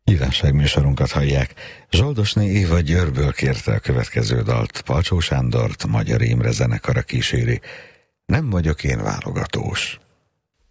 Kívánságműsorunkat hallják. Zsoldosné Éva Győrből kérte a következő dalt. Palcsó Sándort Magyar Imre zenekara kíséri. Nem vagyok én válogatós.